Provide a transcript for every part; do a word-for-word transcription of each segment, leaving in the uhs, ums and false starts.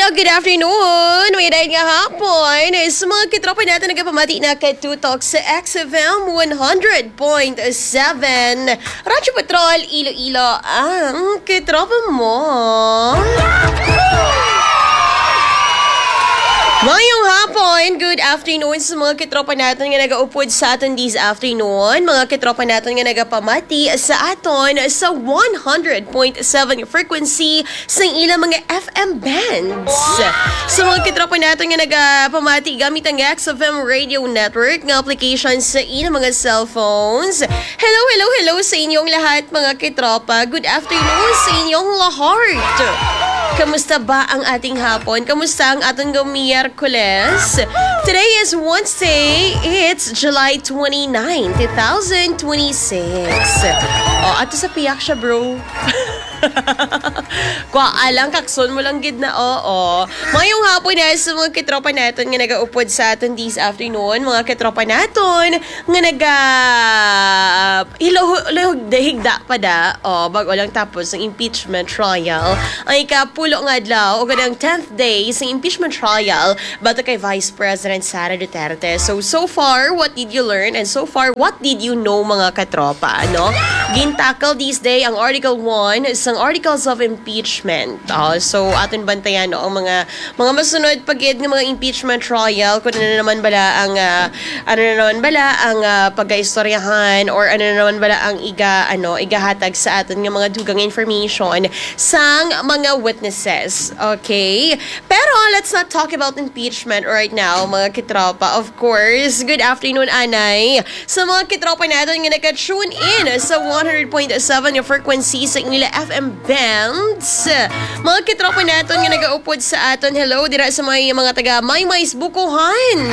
hello, good afternoon. May dahil nga hapon. Sa mga kitropa natin nagpamati na katutok sa X F M one hundred point seven. Radyo Patrol, Iloilo, ang kitropa mo. Ngayong hapon, good afternoon sa mga kitropa natin nga nag-upod sa aton this afternoon. Mga kitropa natin nga nagapamati sa aton sa one hundred point seven frequency sa ilang mga F M bands. Sa mga kitropa natin nga nagapamati gamit ang X F M Radio Network ng application sa ilang mga cellphones. Hello, hello, hello sa inyong lahat mga kitropa. Good afternoon sa inyong lahat. Kamusta ba ang ating hapon? Kamusta ang ating Miyerkules? Today is Wednesday. It's July twenty-ninth, twenty twenty-six. Oh, ato sa piyak siya, bro. Kwa alang kakson mo lang gid na oo. Ngayong hapon na sa mga kitropa natin nga nag-upod sa atin this afternoon, mga kitropa natin nga naga ilohog dahigda pa da o bago lang tapos ang impeachment trial. Ay kapulo nga adlaw o ganang tenth day sa impeachment trial bato kay Vice President Sara Duterte. So so far, what did you learn? And so far, what did you know mga katropa? Ano? Gintackle this day ang Article one sa articles of impeachment. Uh, so atin bantayan no, ang mga mga masunod pagid ng mga impeachment trial kung ano naman bala ang uh, ano naman bala ang uh, pagkaistoryahan or ano naman bala ang iga ano igahatag sa atin ng mga dugang information sang mga witnesses. Okay? Pero let's not talk about impeachment right now mga kitropa. Of course, good afternoon Anay. Sa mga kitropa natin nga naka-tune in sa one hundred point seven yung frequency sa nila F M bands. Mga kitropa natin nga nag-upod sa aton. Hello, dira sa mga, mga taga Maymays Bukuhan.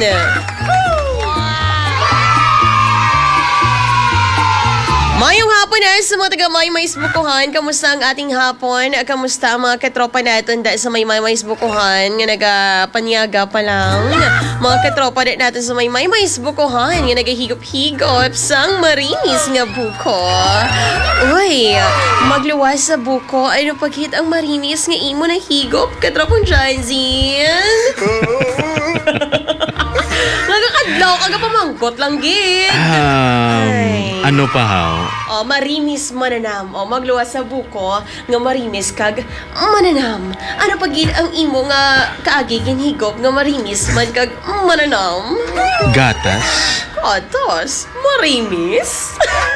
Mayong hapon na sa mga taga Maymays Bukuhan. Kamusta ang ating hapon? Kamusta ang mga katropa natin da sa may Maymays Bukuhan nga nagapanyaga pa lang? Mga katropa natin sa may Maymays Bukuhan nga nagahigop-higop sang marinis nga buko. Uy, magluwas sa buko. Ano paghit ang marinis nga imo na higop? Katropong Janzin. Nagakadlaw, kaga pamangkot lang gid. Um, ano pa haw? Oh, marinis mananam. Oh, magluwas sa buko nga marinis kag mananam. Ano pagid ang imo nga kaagi ginhigop nga marinis man kag mananam? Gatas? Gatas? Marinis?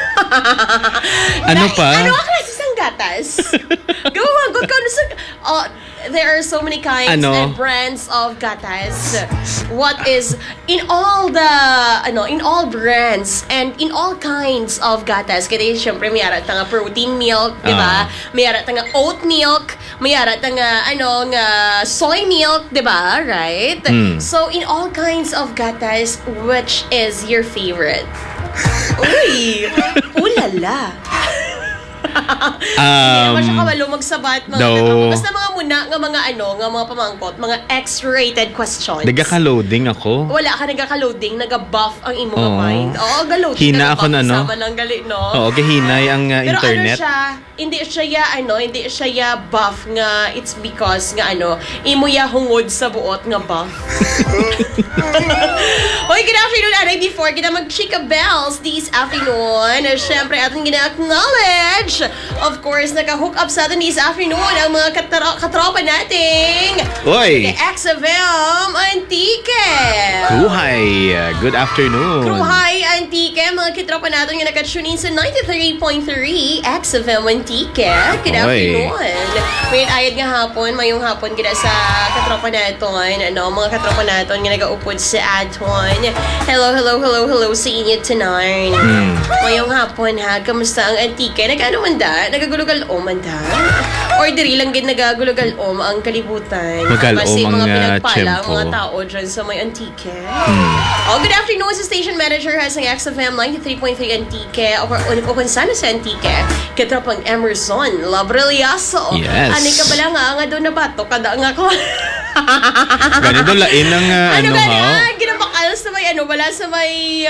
Ano Na, pa? Ano ang klase sang gatas? Gawang ko sa oh, there are so many kinds ano? and brands of gatas. What is in all the ano in all brands and in all kinds of gatas? Kaya syempre may ara tanga protein milk, di ba? Uh. May ara tanga oat milk, may ara tanga ano nga soy milk, di ba? Right? Mm. So in all kinds of gatas, which is your favorite? Uy, ulala. um, Hindi naman siya kawalo magsabat mga no. katropa. Basta mga muna nga mga ano, nga mga pamangkot, mga X-rated questions. Nagaka-loading ako. Wala ka nagaka-loading, naga-buff ang imo nga mind. Oo, ga-loading. Hina ako na no. Sama ng gali, no? Oo, gahinay ang uh, Pero internet. Pero ano siya, hindi siya ya, ano, hindi siya ya buff nga, it's because nga ano, imo ya hungod sa buot nga buff. Hoy, good afternoon, Aray. Before kita mag-chika bells this afternoon, syempre ating gina-acknowledge. Of course, naka-hook up sa atin this afternoon ang mga katro- katropa nating Oy! X F M Antique. Kruhay! Good afternoon. Kruhay Antique. Mga katropa natin nga naka-tune in sa ninety-three point three X F M Antique. Good afternoon. Wait, ayad nga hapon. Mayong hapon kita sa katropa natin. Ano, mga katropa natin nga nag-upod sa aton. Hello, hello, hello, hello sa inyo tonight. Mm. Mayong hapon ha. Kamusta ang Antique? Nag-ano man da? Nagagulo-galom man da? Or diri lang gid nagagulo-galom ang kalibutan? Magalom Kasi ang mga uh, pinagpala, tiyempo. mga tao dyan sa may Antique. Mm. Oh, good afternoon sa station manager ha sa X F M ninety-three point three Antique. O, o, o kung sana sa Antique, katropang Emerson Labreliaso. Yes. Ani ka ba lang nga, nga doon na bato, kada nga ko. Ganito lain ang uh, ano ano gani, ha? ah, ginabakal sa may ano, wala sa may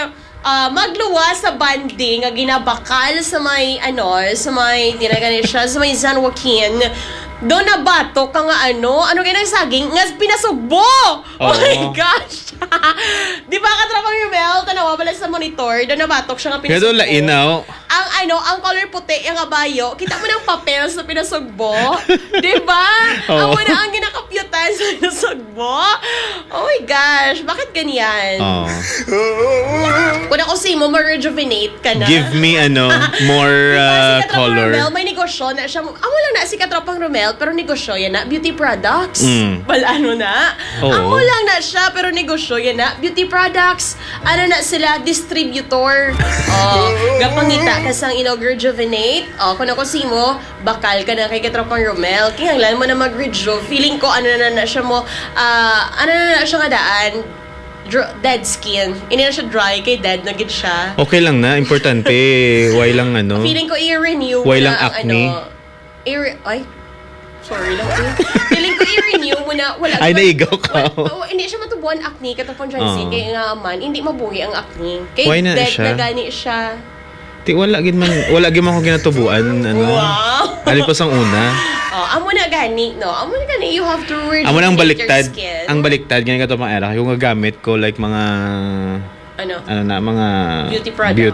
ah, magluwa sa banding nga ginabakal sa may ano, sa may tinaganit siya, sa may San Joaquin. Doon na bato ka nga ano, ano kaya ng saging, nga pinasugbo! Oh, my Oo. gosh! Di ba katrapang yung Mel, tanawa bala sa monitor, doon na batok siya nga Kaya pinasugbo. doon lainaw. Ang ano, ang color puti, yung abayo, kita mo ng papel sa pinasugbo. Di ba? Ang Oo. una ang ginakapyutan sa pinasugbo. Oh my gosh, bakit ganyan? Oh. Kung ako si mo, ma-rejuvenate ka na. Give me ano, more Diba, uh, si Katropang color. Romel, may negosyo na siya. Amo lang na si Katropang Romel, pero negosyo yan na. Beauty products. Mm. Wala ano na. Oo. Amo lang na siya, pero negosyo yan na. Beauty products. Ano na sila, distributor. Oh, gapangita ka sang inog-rejuvenate. Oh, kung ako si mo, bakal ka na kay Katropang Romel. Kinganglan mo na mag-rejuve. Feeling ko, ano na na siya mo, ah, ano na na siya nga daan, Dr- dead skin. Hindi na siya dry, kay dead na gid siya. Okay lang na, importante. Why lang ano. Feeling ko i-renew mo Why na lang ang acne? ano. I- ay, sorry lang. eh. Feeling ko i-renew mo na wala. Ay, wala- naigaw ka. wala- wala- hindi siya matubuan acne katapon dyan Oo. kaya nga man, hindi mabuhi ang acne. Kay Why na dead siya? na gani siya. Ti, wala gid man, wala gid man ko ginatubuan. Ano. Wow! Alin pa sang una. Oh, amo na gani, no? Amo na gani, you have to rejuvenate Amo nang your baliktad. skin. Ang baliktad, ganyan ka to mga era. Yung gagamit ko like mga Ano? ano na, mga Beauty products.